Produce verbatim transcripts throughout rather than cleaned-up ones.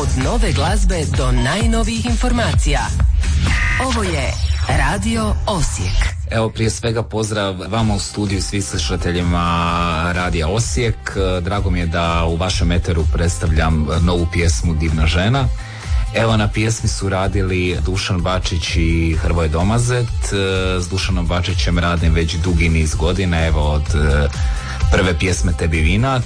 nove glazbe do najnovijih informacija. Ovo je Radio Osijek. Evo, prije svega pozdrav vama u studiju i svim slušateljima Radija Osijek. Drago mi je da u vašem eteru predstavljam novu pjesmu Divna žena. Evo, na pjesmi su radili Dušan Bačić i Hrvoje Domazet. S Dušanom Bačićem radim već dugi niz godina, evo od prve pjesme Tebi vinat.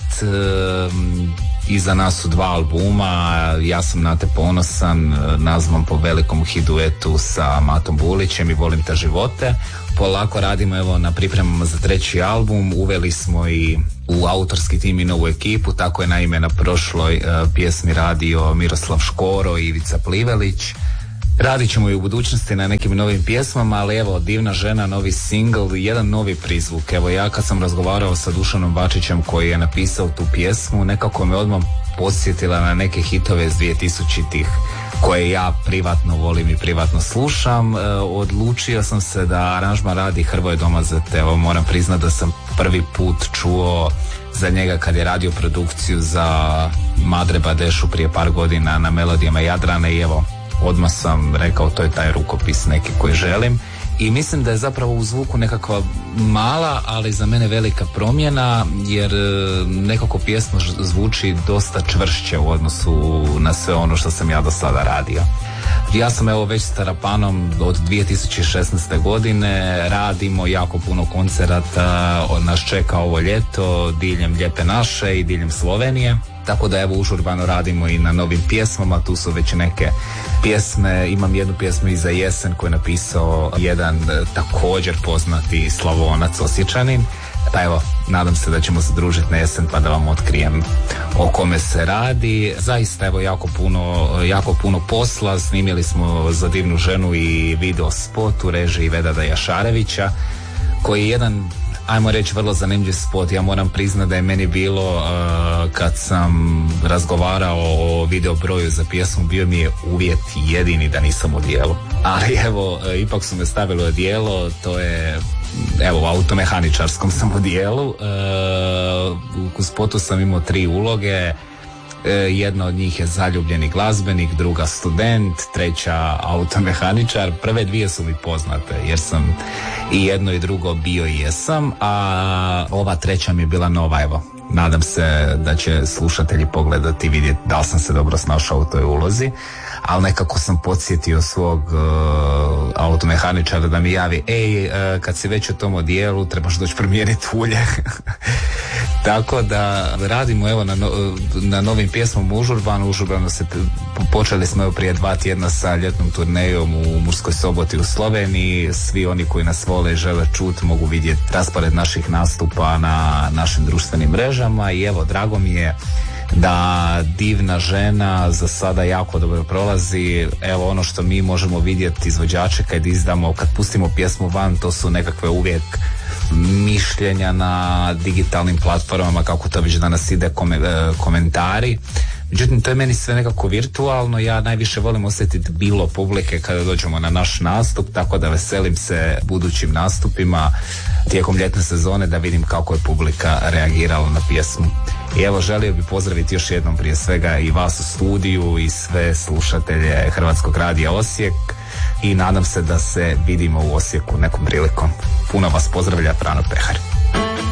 Iza nas su dva albuma, Ja sam na te ponosan, nazvan po velikom hiduetu sa Matom Bulićem i Volim te živote. Polako radimo evo na pripremama za treći album, uveli smo i u autorski tim i novu ekipu, tako je naime na prošloj uh, pjesmi radio Miroslav Škoro i Ivica Plivelić. Radit ćemo i u budućnosti na nekim novim pjesmama, ali evo, Divna žena, novi singl, jedan novi prizvuk. Evo, ja kad sam razgovarao sa Dušanom Bačićem koji je napisao tu pjesmu, nekako me odmah podsjetila na neke hitove iz dvije tisućitih koje ja privatno volim i privatno slušam. E, odlučio sam se da aranžman radi Hrvoje Domazet. Evo, moram priznati da sam prvi put čuo za njega kad je radio produkciju za Madre Badešu prije par godina na Melodijama Jadrane i evo, odmah sam rekao to je taj rukopis neki koji želim i mislim da je zapravo u zvuku nekakva mala, ali za mene velika promjena, jer nekako pjesma zvuči dosta čvršće u odnosu na sve ono što sam ja do sada radio. Ja sam evo već s Tarapanom od dvije tisuće šesnaeste godine, radimo jako puno koncerata, nas čeka ovo ljeto diljem Lijepe naše i diljem Slovenije. Tako da evo užurbano radimo i na novim pjesmama, tu su već neke pjesme, imam jednu pjesmu i za jesen koju je napisao jedan također poznati Slavonac Osječanin. Pa evo, nadam se da ćemo se družiti na jesen pa da vam otkrijem o kome se radi. Zaista evo jako puno, jako puno posla, snimili smo za Divnu ženu i video spot u režiji Vedada Jašarevića koji je jedan, ajmo reći, vrlo zanimljiv spot. Ja moram priznati da je meni bilo uh, kad sam razgovarao o video broju za pjesmu, bio mi je uvjet jedini da nisam u dijelu. Ali evo, uh, ipak su me stavili u dijelo, to je, evo, u automehaničarskom sam u dijelu. Uh, u spotu sam imao tri uloge. Jedna od njih je zaljubljeni glazbenik, druga student, treća automehaničar. Prve dvije su mi poznate jer sam i jedno i drugo bio i jesam, a ova treća mi je bila nova. Evo, nadam se da će slušatelji pogledati i vidjeti da li sam se dobro snašao u toj ulozi, ali nekako sam podsjetio svog uh, automehaničara da mi javi, ej, uh, kad si već u tom odijelu trebaš doći promijeniti ulje. Tako da radimo evo na, no, na novim pjesmama užurbano. Užurbano se počeli smo evo prije dva tjedna sa ljetnom turnejom u Murskoj Soboti u Sloveniji. Svi oni koji nas vole i žele čuti mogu vidjeti raspored naših nastupa na našim društvenim mrežama i evo, drago mi je da Divna žena za sada jako dobro prolazi. Evo, ono što mi možemo vidjeti izvođače kad izdamo, kad pustimo pjesmu van, to su nekakve uvijek mišljenja na digitalnim platformama, kako to već danas ide, komentari. Međutim, to je meni sve nekako virtualno, ja najviše volim osjetiti bilo publike kada dođemo na naš nastup, tako da veselim se budućim nastupima tijekom ljetne sezone da vidim kako je publika reagirala na pjesmu. I evo, želio bih pozdraviti još jednom prije svega i vas u studiju i sve slušatelje Hrvatskog radija Osijek i nadam se da se vidimo u Osijeku nekom prilikom. Puno vas pozdravlja Frano Pehar.